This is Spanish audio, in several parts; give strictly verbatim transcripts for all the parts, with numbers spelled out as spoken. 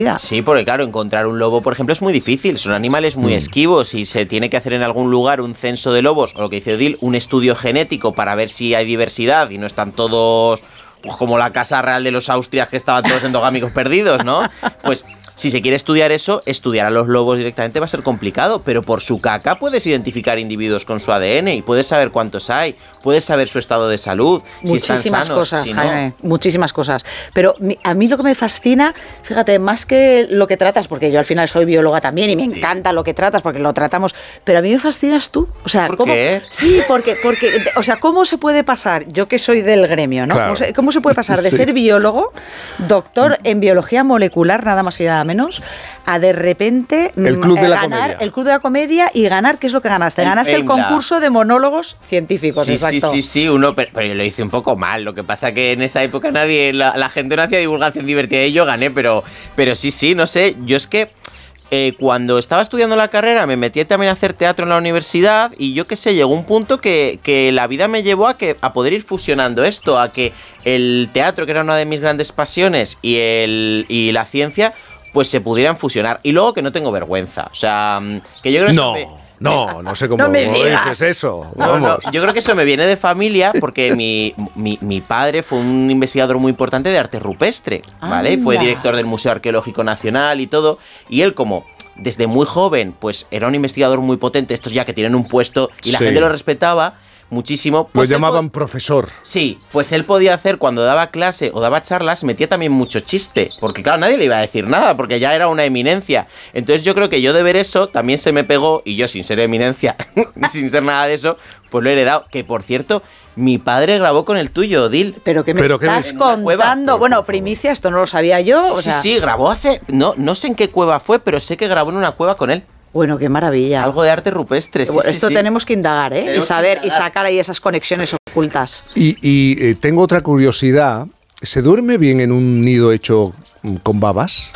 Sí, porque claro, encontrar un lobo, por ejemplo, es muy difícil. Son animales muy mm. esquivos y se tiene que hacer en algún lugar un censo de lobos, o lo que dice Odil, un estudio genético para ver si hay diversidad y no están todos pues, como la Casa Real de los Austrias, que estaban todos endogámicos perdidos, ¿no? Pues si se quiere estudiar eso, estudiar a los lobos directamente va a ser complicado, pero por su caca puedes identificar individuos con su A D N y puedes saber cuántos hay, puedes saber su estado de salud, muchísimas si están sanos, cosas, si no. Jaime, muchísimas cosas. Pero a mí lo que me fascina, fíjate, más que lo que tratas, porque yo al final soy bióloga también y me sí. encanta lo que tratas porque lo tratamos, pero a mí me fascinas tú. O sea, ¿por ¿cómo? qué? Sí, porque, porque, o sea, ¿cómo se puede pasar? Yo que soy del gremio, ¿no? Claro. ¿Cómo, se, ¿Cómo se puede pasar de sí. ser biólogo, doctor en biología molecular, nada más y nada menos, a de repente el club de la ganar comedia. el club de la comedia y ganar, ¿qué es lo que ganaste? El Ganaste el FameLab. concurso de monólogos científicos, sí, exacto. Sí, sí, sí, uno, pero, pero yo lo hice un poco mal. Lo que pasa que en esa época nadie, la, la gente no hacía divulgación divertida y yo gané, pero, pero sí, sí, no sé, yo es que eh, cuando estaba estudiando la carrera me metí también a hacer teatro en la universidad y yo qué sé, llegó un punto que, que la vida me llevó a, que, a poder ir fusionando esto, a que el teatro, que era una de mis grandes pasiones, y, el, y la ciencia, pues se pudieran fusionar. Y luego que no tengo vergüenza. O sea, que yo creo que no. eso me, No, no sé cómo, no me cómo digas. dices eso. No, no, yo creo que eso me viene de familia porque mi, mi, mi padre fue un investigador muy importante de arte rupestre, ¿vale? Anda. Fue director del Museo Arqueológico Nacional y todo. Y él, como desde muy joven, pues era un investigador muy potente, estos ya que tienen un puesto y la Sí. gente lo respetaba muchísimo. Pues lo llamaban po- profesor. Sí, pues él podía hacer, cuando daba clase o daba charlas, metía también mucho chiste, porque claro, nadie le iba a decir nada, porque ya era una eminencia. Entonces yo creo que yo de ver eso también se me pegó, y yo sin ser eminencia, sin ser nada de eso, pues lo he heredado. Que por cierto, mi padre grabó con el tuyo, Odil. Pero que me Pero estás que me- en una cueva. contando. Pero, Bueno, por favor. primicia, esto no lo sabía yo. Sí, o sí, sea, sí, grabó hace... No, no sé en qué cueva fue, pero sé que grabó en una cueva con él. Bueno, qué maravilla. Algo de arte rupestre, sí, Bueno, sí, esto sí. tenemos que indagar, ¿eh? Tenemos Y saber que y indagar. sacar ahí esas conexiones ocultas. Y, y eh, tengo otra curiosidad. ¿Se duerme bien en un nido hecho mm, con babas?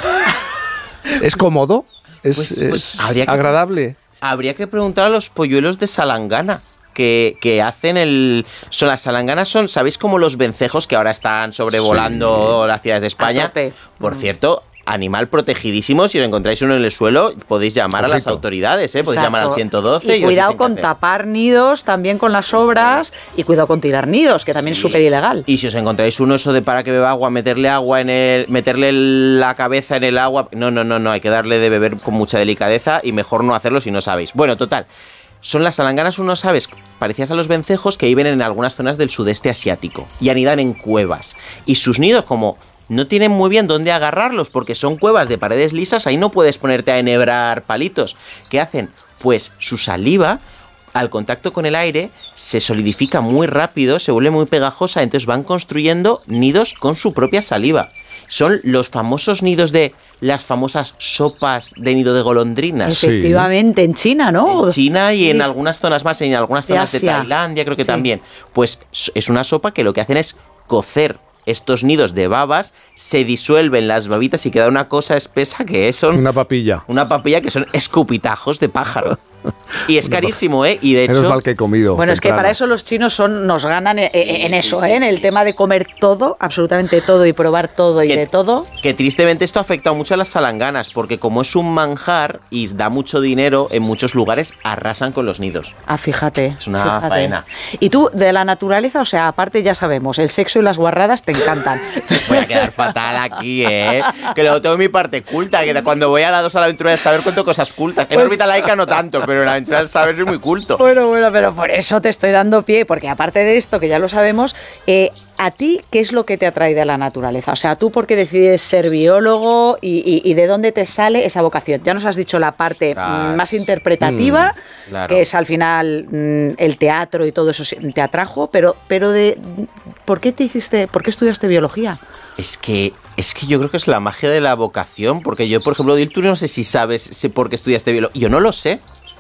¿Es cómodo? ¿Es, Pues- pues es habría que- agradable? Habría que preguntar a los polluelos de Salangana. Que, que hacen el... Son las salanganas son, ¿sabéis cómo los vencejos que ahora están sobrevolando Sí. las ciudades de España? A tope. Por Mm. cierto, animal protegidísimo. Si lo encontráis uno en el suelo, podéis llamar a las Ojito. autoridades, ¿eh? Podéis Exacto. llamar al ciento doce. Y os cuidado dicen qué con hacer. tapar nidos, también con las obras, y cuidado con tirar nidos, que también Sí. es súper ilegal. Y si os encontráis uno eso de para que beba agua, meterle agua en el, meterle la cabeza en el agua, no, no, no, no, hay que darle de beber con mucha delicadeza y mejor no hacerlo si no sabéis. Bueno, total, son las salanganas unos aves parecidas a los vencejos que viven en algunas zonas del sudeste asiático y anidan en cuevas. Y sus nidos, como no tienen muy bien dónde agarrarlos porque son cuevas de paredes lisas, ahí no puedes ponerte a enhebrar palitos. ¿Qué hacen? Pues su saliva, al contacto con el aire, se solidifica muy rápido, se vuelve muy pegajosa, entonces van construyendo nidos con su propia saliva. Son los famosos nidos de las famosas sopas de nido de golondrinas. Sí. Efectivamente, en China, ¿no? En China y Sí. en algunas zonas más, en algunas De zonas de, Asia. Tailandia creo que Sí. también. Pues es una sopa que lo que hacen es cocer estos nidos de babas, se disuelven las babitas y queda una cosa espesa que son Una papilla. una papilla que son escupitajos de pájaro. Y es carísimo, ¿eh? Y de Menos hecho... mal que he comido. Bueno, es que temprano. para eso los chinos son nos ganan eh, Sí, en sí, eso, sí, ¿eh? en el sí. tema de comer todo, absolutamente todo, y probar todo y Que- de todo. Que tristemente esto ha afectado mucho a las salanganas, porque como es un manjar y da mucho dinero, en muchos lugares arrasan con los nidos. Ah, fíjate. Es una fíjate. faena. Y tú, de la naturaleza, o sea, aparte ya sabemos, el sexo y las guarradas te encantan. Voy a quedar fatal aquí, ¿eh? Que luego tengo mi parte culta, que cuando voy a la dos a la aventura del saber cuento cosas cultas. En Pues- órbita laica no tanto, pero en la aventura del saber soy muy culto. Bueno, bueno, pero por eso te estoy dando pie, porque aparte de esto, que ya lo sabemos, eh, ¿a ti qué es lo que te atrae de la naturaleza? O sea, ¿tú por qué decides ser biólogo y, y- y de dónde te sale esa vocación? Ya nos has dicho la parte Tras. mm, más interpretativa, Mm, claro. que es al final mm, el teatro y todo eso sí, te atrajo, pero, pero de ¿por qué te hiciste, por qué estudiaste biología? Es que, es que yo creo que es la magia de la vocación, porque yo, por ejemplo, Dil, tú no sé si sabes si por qué estudiaste biología. Yo no lo sé.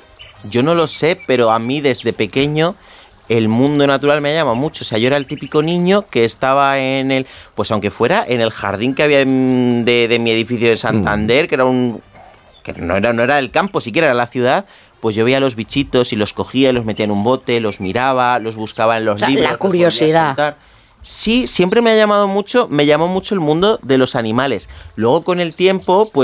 Yo no lo sé, pero a mí desde pequeño el mundo natural me llama mucho. O sea, yo era el típico niño que estaba en el, pues aunque fuera en el jardín que había en- de, de mi edificio de Santander, que era un, que no era, no era el campo, siquiera era la ciudad. Pues yo veía los bichitos y los cogía y los metía en un bote, los miraba, los buscaba en los O sea, libros. la los volvía a curiosidad. soltar. Sí, siempre me ha llamado mucho, me llamó mucho el mundo de los animales. Luego con el tiempo, pues